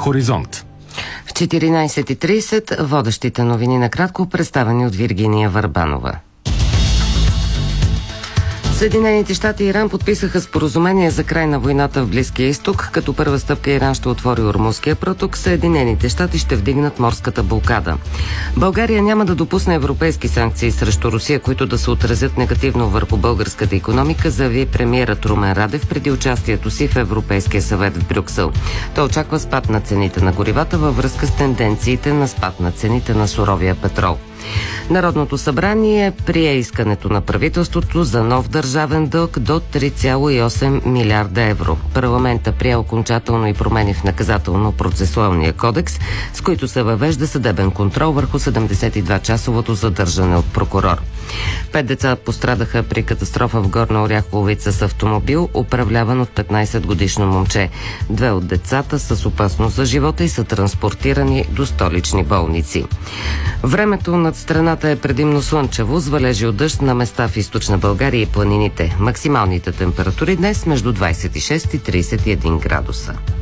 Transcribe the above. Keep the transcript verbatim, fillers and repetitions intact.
Хоризонт. В четиринайсет и трийсет водещите новини накратко, представени от Виргиния Върбанова. Съединените щати и Иран подписаха споразумение за край на войната в Близкия изток. Като първа стъпка Иран ще отвори Ормузския проток, Съединените щати ще вдигнат морската блокада. България няма да допусне европейски санкции срещу Русия, които да се отразят негативно върху българската икономика, заяви премиерът Румен Радев преди участието си в Европейския съвет в Брюксел. Той очаква спад на цените на горивата във връзка с тенденциите на спад на цените на суровия петрол. Народното събрание прие искането на правителството за нов държавен дълг до три цяло и осем милиарда евро. Парламента прие окончателно и промени в наказателно-процесуалния кодекс, с които се въвежда съдебен контрол върху седемдесет и два часовото задържане от прокурор. Пет деца пострадаха при катастрофа в Горна Оряховица с автомобил, управляван от петнайсет годишно момче. Две от децата са с опасност за живота и са транспортирани до столични болници. Времето над страната е предимно слънчево, с валежи от дъжд на места в източна България и планините. Максималните температури днес между двайсет и шест и трийсет и един градуса.